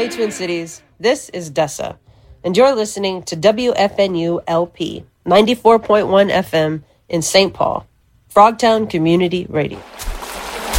Howdy, Twin Cities. This is Dessa, and you're listening to WFNU LP 94.1 FM in St. Paul, Frogtown Community Radio.